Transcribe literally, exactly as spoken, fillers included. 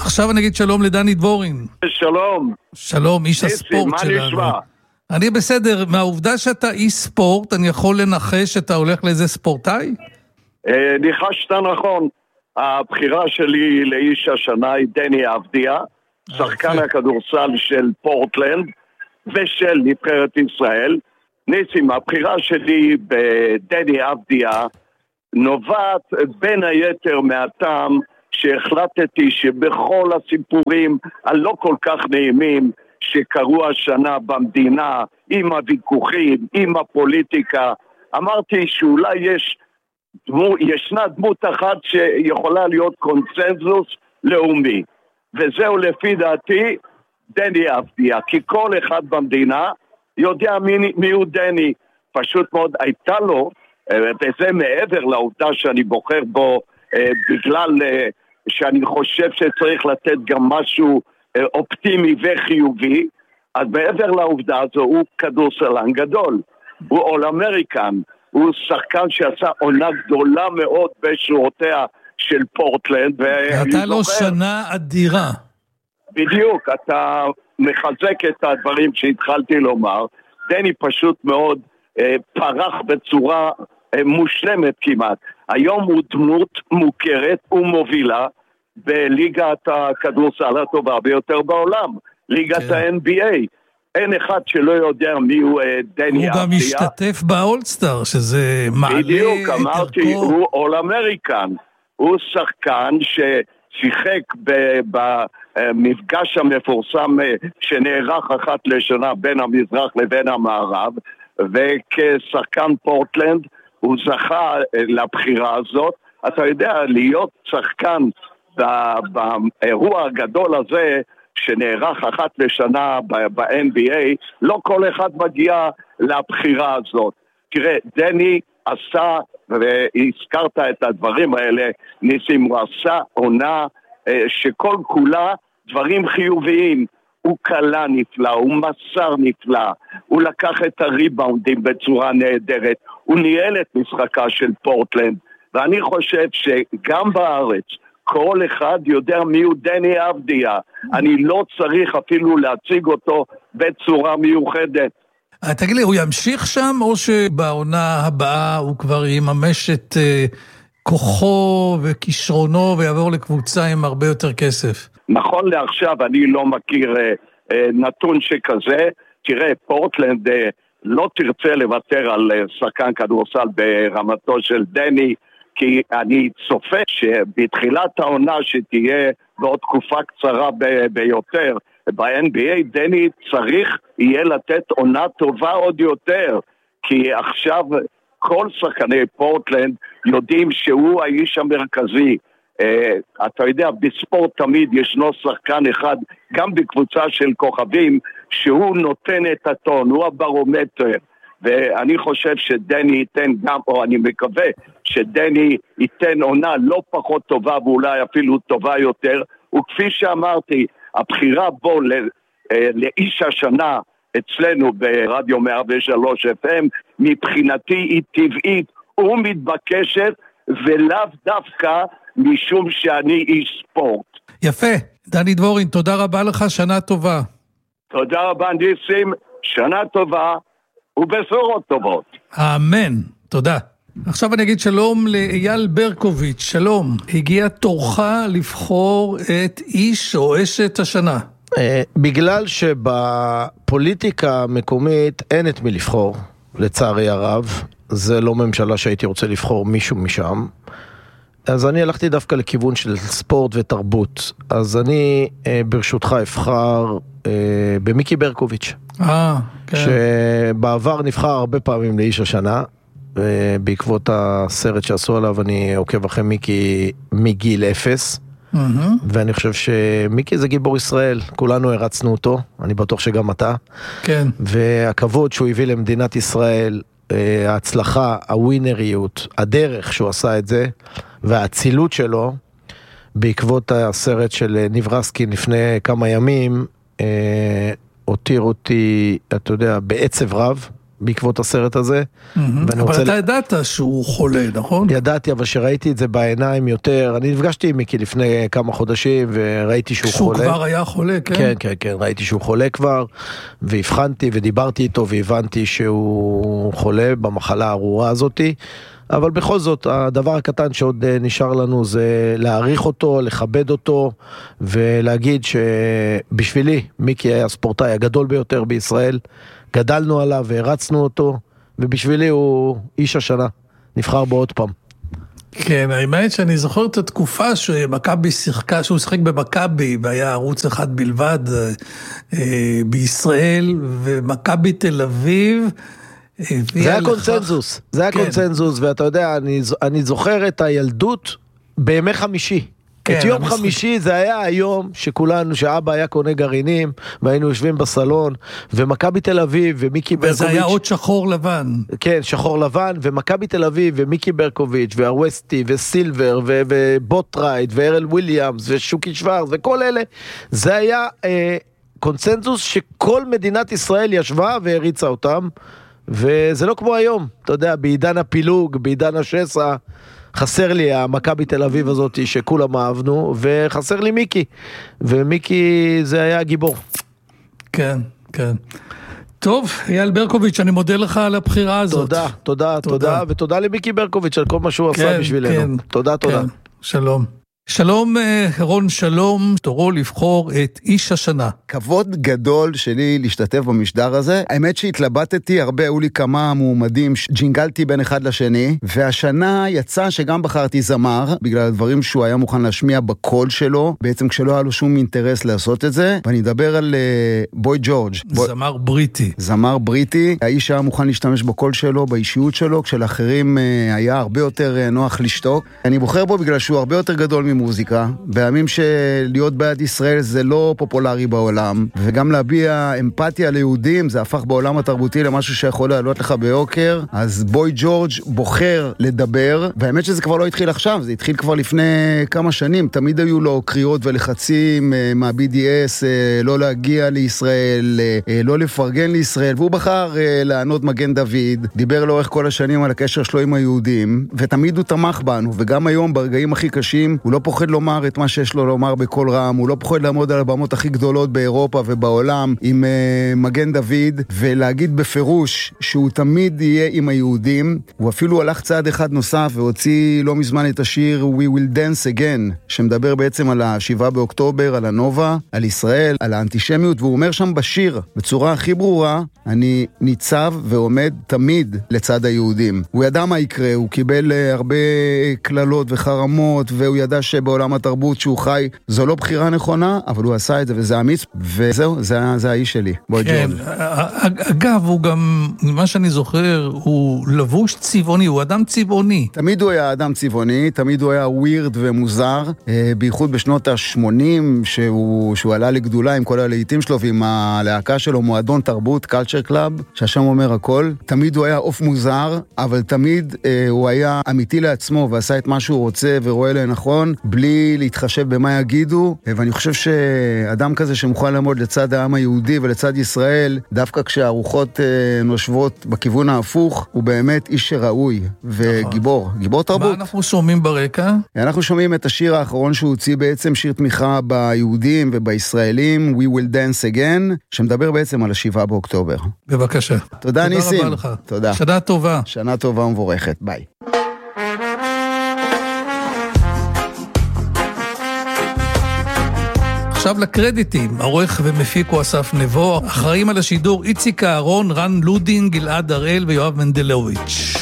עכשיו אני אגיד שלום לדני דבורין. שלום. שלום, איש הספורט שלנו. מה נשמע? אני בסדר, מהעובדה שאתה איש ספורט, אני יכול לנחש שאתה הולך לאיזה ספורטאי? ניחשת נכון. הבחירה שלי לאיש השנה היא דני אבדיה, שחקן הכדורסל של פורטלנד ושל נבחרת ישראל. ניסים, הבחירה שלי בדני אבדיה נובעת בין היתר מהטעם שהחלטתי שבכל הסיפורים הלא כל כך נעימים שקרו השנה במדינה, עם הוויכוחים, עם הפוליטיקה, אמרתי שאולי יש דמו, ישנה דמות אחת שיכולה להיות קונצנזוס לאומי, וזהו לפי דעתי דני אבדיה, כי כל אחד במדינה יודע מי, מי הוא דני. פשוט מאוד הייתה לו, וזה מעבר לעובדה שאני בוחר בו בגלל שאני חושב שצריך לתת גם משהו אופטימי וחיובי, אז מעבר לעובדה הזו הוא כדורסלן גדול, הוא אול אמריקן, הוא שחקן שעשה עונה גדולה מאוד בשורותיה של פורטלנד. הייתה לו שנה אדירה. בדיוק, אתה מחזק את הדברים שהתחלתי לומר. דני פשוט מאוד אה, פרח בצורה אה, מושלמת כמעט. היום הוא דמות מוכרת ומובילה בליגת הכדורסל הטובה ביותר בעולם, ליגת כן. ה-אן בי איי. אין אחד שלא יודע מי הוא דני אבדיה. הוא גם משתתף באולסטאר, שזה מעלה... בדיוק, אמרתי, דרכו... הוא אול אמריקן. הוא שחקן ששיחק במפגש המפורסם שנערך אחת לשנה בין המזרח לבין המערב, וכשחקן פורטלנד הוא זכה לבחירה הזאת. אתה יודע, להיות שחקן באירוע הגדול הזה, שנערך אחת לשנה ב-אן בי איי, לא כל אחד מגיע לבחירה הזאת. תראה, דני עשה, והזכרת את הדברים האלה, ניסים, הוא עשה עונה שכל כולה דברים חיוביים. הוא קלה נפלא, הוא מסר נפלא, הוא לקח את הריבאונדים בצורה נהדרת, הוא ניהל את משחקה של פורטלנד, ואני חושב שגם בארץ, כל אחד יודע מי הוא דני אבדיה. אני לא צריך אפילו להציג אותו בצורה מיוחדת. תגיד לי, הוא ימשיך שם, או שבעונה הבאה הוא כבר יממש את כוחו וכישרונו ויעבור לקבוצה עם הרבה יותר כסף? נכון לעכשיו, אני לא מכיר נתון שכזה. תראה, פורטלנד לא תרצה לוותר על שחקן כדורסל ברמתו של דני, כי אני צופה שבתחילת העונה שתהיה בעוד תקופה קצרה ב- ביותר ב-אן בי איי, דני צריך יהיה לתת עונה טובה עוד יותר, כי עכשיו כל שחקני פורטלנד יודעים שהוא האיש המרכזי. uh, אתה יודע, בספורט תמיד ישנו שחקן אחד, גם בקבוצה של כוכבים, שהוא נותן את הטון, הוא הברומטר. ואני חושב שדני ייתן גם, או אני מקווה שדני ייתן עונה לא פחות טובה ואולי אפילו טובה יותר, וכפי שאמרתי, הבחירה בו לאיש השנה אצלנו ברדיו מאה ושלוש אף אם מבחינתי היא טבעית ומתבקשת, ולאו דווקא משום שאני איש ספורט. יפה, דני דבורין, תודה רבה לך, שנה טובה. תודה רבה ניסים, שנה טובה ובשורות טובות. אמן, תודה. עכשיו אני אגיד שלום לאייל ברקוביץ', שלום. הגיע תורך לבחור את איש או אשת השנה. בגלל שבפוליטיקה המקומית אין את מי לבחור, לצערי הרב, זה לא ממשלה שהייתי רוצה לבחור מישהו משם, אז אני הלכתי דווקא לכיוון של ספורט ותרבות. אז אני ברשותך אבחר במיקי ברקוביץ'. אה, כן. שבעבר נבחר הרבה פעמים לאיש השנה, בעקבות הסרט שעשו עליו אני עוקב אחרי מיקי מגיל אפס, mm-hmm. ואני חושב שמיקי זה גיבור ישראל, כולנו הרצנו אותו, אני בטוח שגם אתה. כן. והכבוד שהוא הביא למדינת ישראל, ההצלחה, הווינריות, הדרך שהוא עשה את זה, והאצילות שלו, בעקבות הסרט של ניב רסקין לפני כמה ימים, הותיר אותי, אתה יודע, בעצב רב, בעקבות הסרט הזה. אבל אתה ידעת שהוא חולה, נכון? ידעתי, אבל שראיתי את זה בעיניים יותר, אני נפגשתי עם מיקי לפני כמה חודשים, וראיתי שהוא חולה. שהוא כבר היה חולה, כן? כן, כן, כן, ראיתי שהוא חולה כבר, והבחנתי ודיברתי איתו, והבנתי שהוא חולה במחלה הארורה הזאת, אבל בכל זאת, הדבר הקטן שעוד נשאר לנו זה להעריך אותו, לכבד אותו, ולהגיד שבשבילי, מיקי היה הספורטאי הגדול ביותר בישראל, גדלנו עליו והרצנו אותו, ובשבילי הוא איש השנה, נבחר בו עוד פעם. כן, האמת שאני זוכר את התקופה שמכבי שיחקה, שהוא שיחק במכבי, והיה ערוץ אחד בלבד אה, בישראל, ומכבי תל אביב, זה היה קונצנזוס, זה היה קונצנזוס, ואתה יודע, אני, אני זוכר את הילדות בימי חמישי. את יום חמישי זה היה היום שכולנו, שאבא היה קונה גרעינים, והיינו יושבים בסלון, ומכבי תל אביב ומיקי ברקוביץ'. וזה היה עוד שחור לבן. כן, שחור לבן, ומכבי תל אביב ומיקי ברקוביץ', והווסטי, וסילבר, ובוטרייט, וארל וויליאמס, ושוקי שוורץ, וכל אלה, זה היה אה, קונצנזוס שכל מדינת ישראל ישבה והריצה אותם, וזה לא כמו היום, אתה יודע, בעידן הפילוג, בעידן השסע, חסר לי המכבי תל אביב הזאת שכולם אהבנו, וחסר לי מיקי, ומיקי זה היה גיבור. כן, כן. טוב, אייל ברקוביץ', אני מודה לך על הבחירה הזאת. תודה, תודה, תודה, ותודה למיקי ברקוביץ' על כל מה שהוא עשה בשבילנו. תודה, תודה. שלום. שלום, רון שלום, תורו לבחור את איש השנה. כבוד גדול שלי להשתתף במשדר הזה. האמת שהתלבטתי הרבה, היו לי כמה מועמדים, ג'ינגלתי בין אחד לשני, והשנה יצא שגם בחרתי זמר, בגלל הדברים שהוא היה מוכן להשמיע בקול שלו, בעצם כשלא היה לו שום אינטרס לעשות את זה, ואני אדבר על uh, בוי ג'ורג'. זמר בריטי. זמר בריטי, האיש היה מוכן להשתמש בקול שלו, באישיות שלו, כשלאחרים uh, היה הרבה יותר uh, נוח לשתוק. אני בוחר בו בגלל שהוא הרבה יותר גדול מוזיקה, בימים שלהיות בעד ישראל זה לא פופולרי בעולם, וגם להביע אמפתיה ליהודים, זה הפך בעולם התרבותי למשהו שיכול לעלות לך ביוקר, אז בוי ג'ורג' בוחר לדבר, והאמת שזה כבר לא התחיל עכשיו, זה התחיל כבר לפני כמה שנים, תמיד היו לו קריאות ולחצים מה-בי די אס, לא להגיע לישראל, לא לפרגן לישראל, והוא בחר לענות מגן דוד, דיבר לאורך כל השנים על הקשר שלו עם היהודים, ותמיד הוא תמך בנו, וגם היום ברגעים הכי קשים, הוא לא פוחד לומר את מה שיש לו לומר בכל רם, הוא לא פוחד לעמוד על הבמות הכי גדולות באירופה ובעולם עם uh, מגן דוד, ולהגיד בפירוש שהוא תמיד יהיה עם היהודים. הוא אפילו הלך צעד אחד נוסף והוציא לא מזמן את השיר We Will Dance Again, שמדבר בעצם על השבעה באוקטובר, על הנובה, על ישראל, על האנטישמיות, והוא אומר שם בשיר בצורה הכי ברורה, אני ניצב ועומד תמיד לצד היהודים. הוא ידע מה יקרה, הוא קיבל הרבה כללות וחרמות, והוא ידע שבעולם התרבות שהוא חי, זו לא בחירה נכונה, אבל הוא עשה את זה, וזה אמיץ, וזהו, זה, זה האיש שלי, בוי כן, ג'ורג'. אגב, הוא גם, מה שאני זוכר, הוא לבוש צבעוני, הוא אדם צבעוני. תמיד הוא היה אדם צבעוני, תמיד הוא היה ווירד ומוזר, בייחוד בשנות ה-שמונים, שהוא, שהוא עלה לגדולה עם כל הלהיטים שלו, ועם הלהקה שלו, מועדון תרבות, קלצ'ר קלאב, שהשם אומר הכל. תמיד הוא היה אוף מוזר, אבל תמיד אה, הוא היה אמיתי לעצמו, ועשה את מה שהוא רוצה ורואה לנכון, בלי להתחשב במה יגידו, ואני חושב שאדם כזה שמוכן לעמוד לצד העם היהודי ולצד ישראל, דווקא כשהרוחות נושבות בכיוון ההפוך, הוא באמת איש שראוי וגיבור, גיבור תרבות. מה אנחנו שומעים ברקע? אנחנו שומעים את השיר האחרון שהוא הוציא, בעצם שיר תמיכה ביהודים ובישראלים, We Will Dance Again, שמדבר בעצם על השבעה באוקטובר. בבקשה. תודה ניסים. תודה רבה לך. תודה. שנה טובה. שנה טובה ומבורכת. ביי. עכשיו לקרדיטים, העורך ומפיק הוא אסף נבו, אחראים על השידור איציק אהרון, רן לודין, גלעד הראל ויואב מנדלוביץ'.